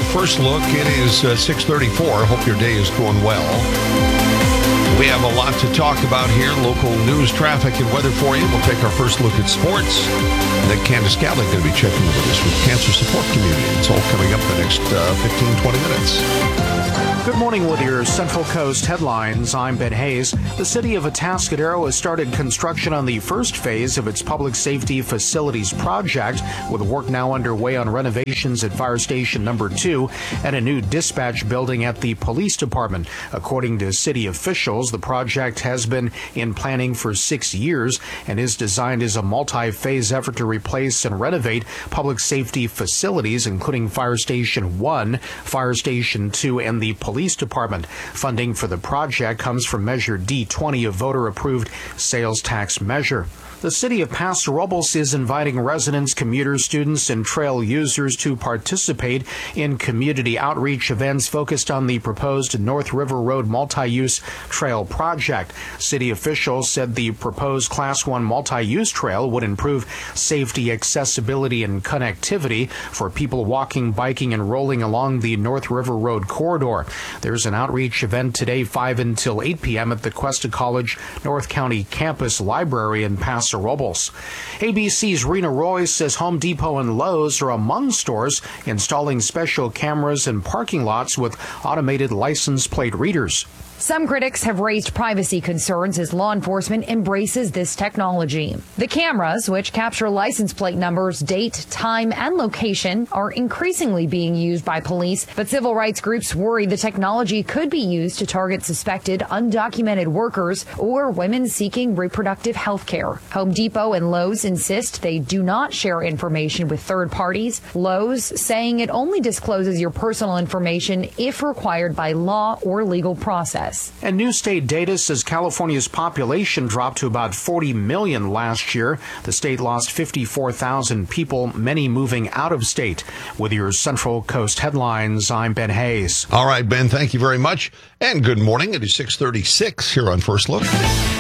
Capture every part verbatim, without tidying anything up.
First Look. It is uh, six thirty-four. Hope your day is going well. We have a lot to talk about here. Local news, traffic, and weather for you. We'll take our first look at sports. And then Candace Gallagher going to be checking with us with Cancer Support Community. It's all coming up the next uh, fifteen, twenty minutes. Good morning with your Central Coast headlines. I'm Ben Hayes. The city of Atascadero has started construction on the first phase of its public safety facilities project, with work now underway on renovations at Fire Station Number two and a new dispatch building at the police department. According to city officials, the project has been in planning for six years and is designed as a multi-phase effort to replace and renovate public safety facilities, including Fire Station one, Fire Station two, and the police department. Funding for the project comes from Measure D twenty, a voter-approved sales tax measure. The city of Paso Robles is inviting residents, commuters, students, and trail users to participate in community outreach events focused on the proposed North River Road multi-use trail project. City officials said the proposed Class one multi-use trail would improve safety, accessibility, and connectivity for people walking, biking, and rolling along the North River Road corridor. There's an outreach event today, five until eight p.m. at the Cuesta College North County Campus Library in Paso Robles. A B C's Rena Roy says Home Depot and Lowe's are among stores installing special cameras in parking lots with automated license plate readers. Some critics have raised privacy concerns as law enforcement embraces this technology. The cameras, which capture license plate numbers, date, time, and location, are increasingly being used by police, but civil rights groups worry the technology could be used to target suspected undocumented workers or women seeking reproductive health care. Home Depot and Lowe's insist they do not share information with third parties. Lowe's saying it only discloses your personal information if required by law or legal process. And new state data says California's population dropped to about forty million last year. The state lost fifty-four thousand people, many moving out of state. With your Central Coast headlines, I'm Ben Hayes. All right, Ben, thank you very much. And good morning. It is six thirty-six here on First Look.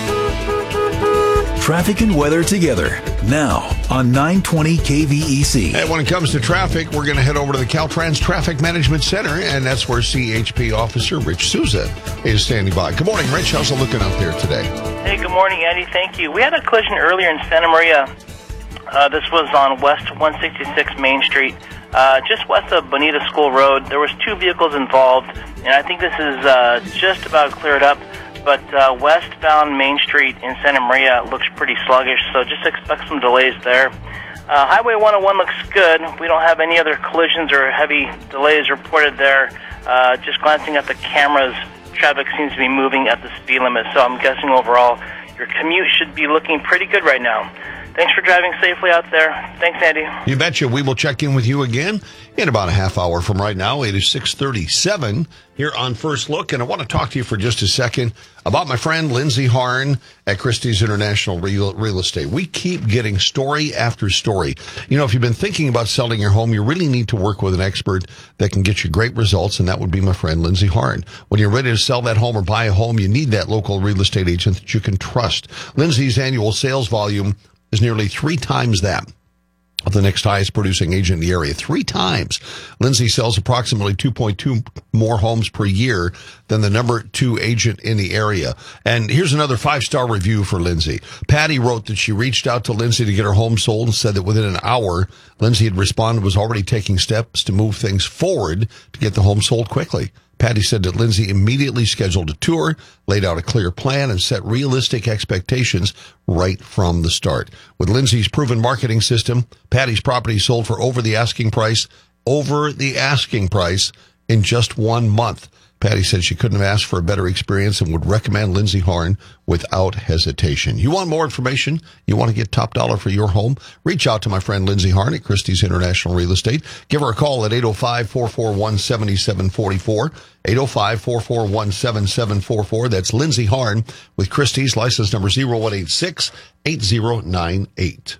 Traffic and weather together now on nine twenty K V E C. And when it comes to traffic, we're going to head over to the Caltrans Traffic Management Center, and that's where C H P Officer Rich Souza is standing by. Good morning, Rich. How's it looking out there today? Hey, good morning, Andy. Thank you. We had a collision earlier in Santa Maria. Uh, this was on West one sixty-six Main Street, uh, just west of Bonita School Road. There was two vehicles involved, and I think this is uh, just about cleared up. But uh, westbound Main Street in Santa Maria looks pretty sluggish, so just expect some delays there. Uh, Highway one oh one looks good. We don't have any other collisions or heavy delays reported there. Uh, just glancing at the cameras, traffic seems to be moving at the speed limit, so I'm guessing overall your commute should be looking pretty good right now. Thanks for driving safely out there. Thanks, Andy. You betcha. We will check in with you again in about a half hour from right now. It is six thirty-seven here on First Look, and I want to talk to you for just a second about my friend Lindsay Harn at Christie's International Real, Real Estate. We keep getting story after story. You know, if you've been thinking about selling your home, you really need to work with an expert that can get you great results, and that would be my friend Lindsay Harn. When you're ready to sell that home or buy a home, you need that local real estate agent that you can trust. Lindsay's annual sales volume is nearly three times that of the next highest producing agent in the area. Three times. Lindsay sells approximately two point two more homes per year than the number two agent in the area. And here's another five-star review for Lindsay. Patty wrote that she reached out to Lindsay to get her home sold and said that within an hour, Lindsay had responded, was already taking steps to move things forward to get the home sold quickly. Patty said that Lindsay immediately scheduled a tour, laid out a clear plan, and set realistic expectations right from the start. With Lindsay's proven marketing system, Patty's property sold for over the asking price, over the asking price in just one month. Patty said she couldn't have asked for a better experience and would recommend Lindsay Harn without hesitation. You want more information? You want to get top dollar for your home? Reach out to my friend Lindsay Harn at Christie's International Real Estate. Give her a call at eight oh five, four four one, seven seven four four, eight oh five, four four one, seven seven four four. That's Lindsay Harn with Christie's, license number zero one eight six, eight zero nine eight.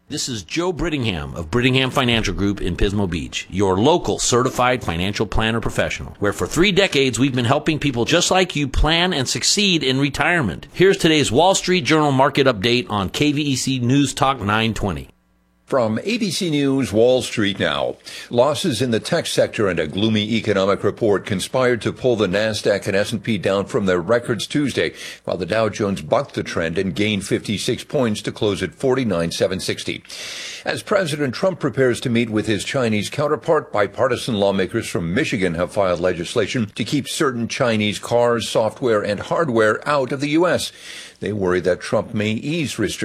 This is Joe Brittingham of Brittingham Financial Group in Pismo Beach, your local certified financial planner professional, where for three decades we've been helping people just like you plan and succeed in retirement. Here's today's Wall Street Journal market update on K V E C News Talk nine twenty. From A B C News Wall Street now. Losses in the tech sector and a gloomy economic report conspired to pull the NASDAQ and S and P down from their records Tuesday, while the Dow Jones bucked the trend and gained fifty-six points to close at forty-nine thousand seven hundred sixty. As President Trump prepares to meet with his Chinese counterpart, bipartisan lawmakers from Michigan have filed legislation to keep certain Chinese cars, software, and hardware out of the U S. They worry that Trump may ease restrictions